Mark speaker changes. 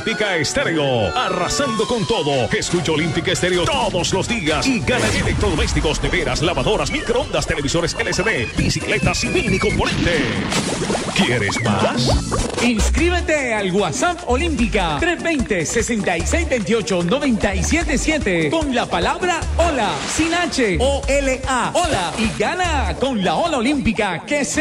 Speaker 1: Olímpica Estéreo, arrasando con todo. Escucha Olímpica Estéreo todos los días y gana electrodomésticos, neveras, lavadoras, microondas, televisores LCD, bicicletas y mini componente. ¿Quieres más?
Speaker 2: Inscríbete al WhatsApp Olímpica 320-6628-977 con la palabra hola, sin H, O-L-A, hola, y gana con la ola olímpica que se